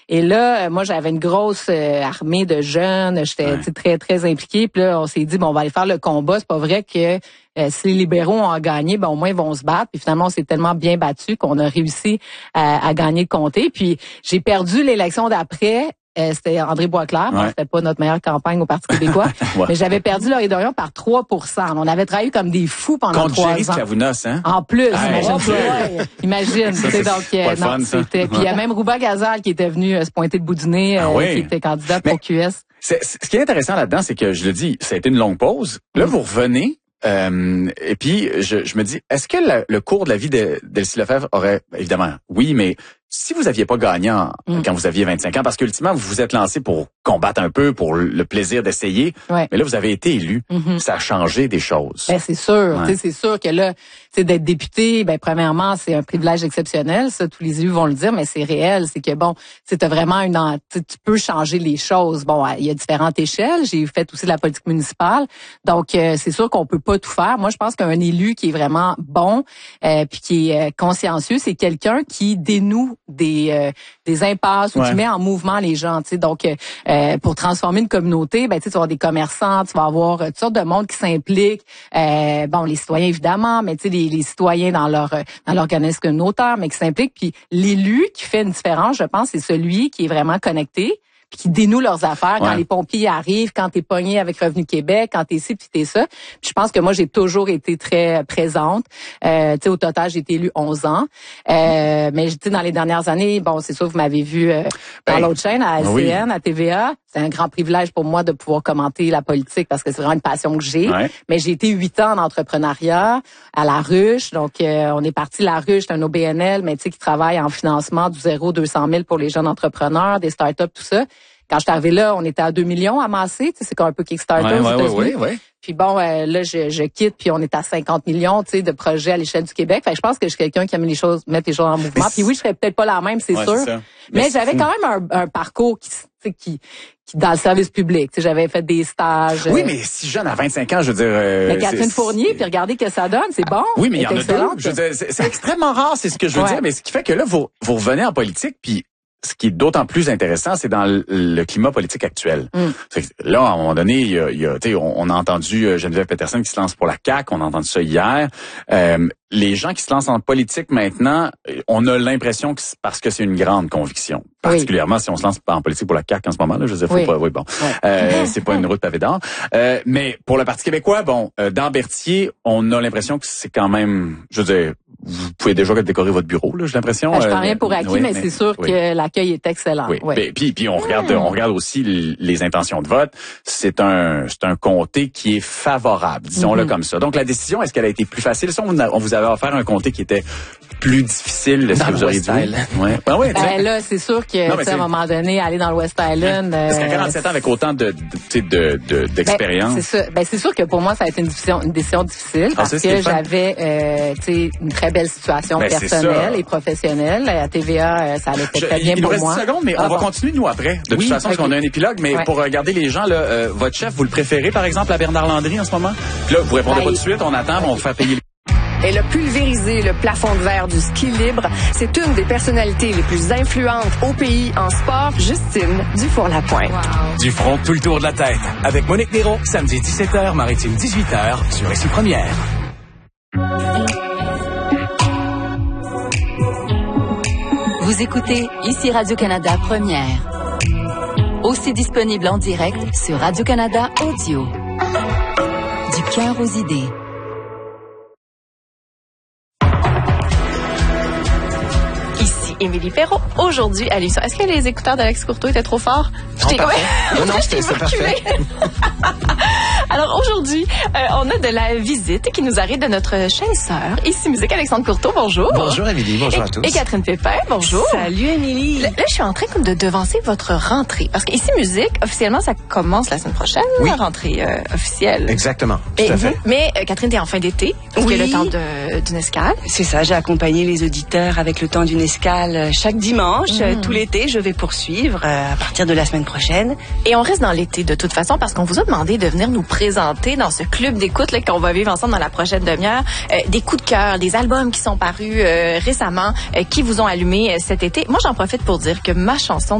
Et là, moi, j'avais une grosse armée de jeunes. J'étais très, très impliquée. Puis là, on s'est dit, bon, on va aller faire le combat. C'est pas vrai que si les libéraux ont gagné, ben au moins ils vont se battre. Puis finalement, on s'est tellement bien battu qu'on a réussi à gagner le comté. Puis j'ai perdu l'élection d'après. C'était André Boisclair. Bon, c'était pas notre meilleure campagne au Parti québécois. Mais j'avais perdu Laurie Dorion par 3%. On avait travaillé comme des fous pendant 3 ans. Contre Géry Sklavounos, hein? En plus, imagine. Donc, c'était. Puis il y a même Rouba Gazal qui était venu se pointer le bout du nez, qui était candidat pour QS. Ce qui est intéressant là-dedans, c'est que je le dis, ça a été une longue pause. Là, vous revenez. Et puis, je me dis, est-ce que le cours de la vie d'Elsie Lefebvre aurait, évidemment, oui, mais si vous aviez pas gagné quand vous aviez 25 ans, parce qu'ultimement, vous vous êtes lancé pour combattre un peu, pour le plaisir d'essayer, mais là, vous avez été élu. Ça a changé des choses. Ben, c'est sûr. C'est sûr que là, d'être député, ben, premièrement, c'est un privilège exceptionnel. Ça, tous les élus vont le dire, mais c'est réel. C'est que, bon, t'as vraiment tu peux changer les choses. Bon, il y a différentes échelles. J'ai fait aussi de la politique municipale. Donc, c'est sûr qu'on peut pas tout faire. Moi, je pense qu'un élu qui est vraiment bon, puis qui est consciencieux, c'est quelqu'un qui dénoue des impasses ou qui met en mouvement les gens. Donc, pour transformer une communauté, ben, tu vas avoir des commerçants, tu vas avoir toutes sortes de monde qui s'implique. Bon, les citoyens, évidemment, mais tu sais, les citoyens dans l'organisme communautaire, mais qui s'impliquent. Puis l'élu qui fait une différence, je pense, c'est celui qui est vraiment connecté, puis qui dénoue leurs affaires quand les pompiers arrivent, quand t'es pogné avec Revenu Québec, quand t'es ci, puis t'es ça. Puis je pense que moi, j'ai toujours été très présente. Tu sais, au total, j'ai été élue 11 ans. Mais tu sais, dans les dernières années, bon, c'est sûr, vous m'avez vu dans l'autre chaîne, à LCN, à TVA. C'est un grand privilège pour moi de pouvoir commenter la politique parce que c'est vraiment une passion que j'ai. Mais j'ai été 8 ans en entrepreneuriat à La Ruche. Donc, on est parti La Ruche, c'est un OBNL, mais tu sais, qui travaille en financement du 200 000 pour les jeunes entrepreneurs, des startups, tout ça. Quand je suis arrivée là, on était à 2 millions amassés. Tu sais, c'est comme un peu Kickstarter aux États-Unis. Puis bon, là, je quitte, puis on est à 50 millions, tu sais, de projets à l'échelle du Québec. Fait que je pense que je suis quelqu'un qui aime mettre les choses en mouvement. Puis oui, je serais peut-être pas la même, c'est sûr. Mais j'avais quand même un parcours qui dans le service public. Tu sais, j'avais fait des stages. Oui, mais si jeune à 25 ans, je veux dire. Mais Catherine Fournier, puis regardez que ça donne, c'est bon. Oui, mais il y en a deux. Je veux dire, c'est extrêmement rare, c'est ce que je veux dire. Mais ce qui fait que là, vous revenez en politique, puis ce qui est d'autant plus intéressant, c'est dans le climat politique actuel. Là, à un moment donné, il y a on a entendu Geneviève Peterson qui se lance pour la CAQ, on a entendu ça hier. Les gens qui se lancent en politique maintenant, on a l'impression que c'est parce que c'est une grande conviction. Particulièrement si on se lance en politique pour la CAQ en ce moment, là, je veux dire, faut pas, c'est pas une route pavée d'or. Mais pour le Parti québécois, bon, dans Berthier, on a l'impression que c'est quand même, je veux dire, vous pouvez déjà décorer votre bureau, là, j'ai l'impression. Je prends rien pour acquis, mais c'est sûr que l'accueil est excellent. Puis on regarde aussi les intentions de vote. C'est un comté qui est favorable, disons-le comme ça. Donc la décision, est-ce qu'elle a été plus facile? Si on vous avait offert un comté qui était plus difficile, est-ce que vous auriez dit? Là, c'est sûr que à un moment donné, aller dans le West Island. Parce qu'à 47 ans, avec autant d'expérience. C'est sûr que pour moi, ça a été une décision difficile parce que j'avais une très belle situation personnelle et professionnelle. À TVA, ça allait très bien pour moi. Il nous reste 10 secondes, mais on va continuer, nous, après. De toute façon, parce qu'on a un épilogue, mais pour regarder les gens, là, votre chef, vous le préférez, par exemple, à Bernard Landry en ce moment? Là, vous répondez pas tout de suite, on attend, on va faire payer les... Elle a pulvérisé le plafond de verre du ski libre. C'est une des personnalités les plus influentes au pays en sport, Justine Dufour-Lapointe. Dufront, tout le tour de la tête. Avec Monique Néron, samedi 17h, Maritime 18h, sur Récit Première. Vous écoutez ici Radio-Canada Première. Aussi disponible en direct sur Radio-Canada Audio. Du cœur aux idées. Émilie Perrault, aujourd'hui à l'émission. Est-ce que les écouteurs d'Alex Courteau étaient trop forts? Non, c'était parfait. Alors aujourd'hui, on a de la visite qui nous arrive de notre chaîne sœur, Ici Musique, Alexandre Courteau, bonjour. Bonjour Émilie, bonjour à tous. Et Catherine Pépin, bonjour. Salut Émilie. Là, je suis en train comme de devancer votre rentrée, parce que Ici Musique, officiellement, ça commence la semaine prochaine, la rentrée officielle. Exactement, tout à fait. Mais Catherine, t'es en fin d'été, parce qu'il y a le temps d'une escale. C'est ça, j'ai accompagné les auditeurs avec le temps d'une escale chaque dimanche. Tout l'été, je vais poursuivre à partir de la semaine prochaine. Et on reste dans l'été de toute façon, parce qu'on vous a demandé de venir nous présenter dans ce club d'écoute là, qu'on va vivre ensemble dans la prochaine demi-heure, des coups de cœur, des albums qui sont parus récemment, qui vous ont allumé cet été. Moi, j'en profite pour dire que ma chanson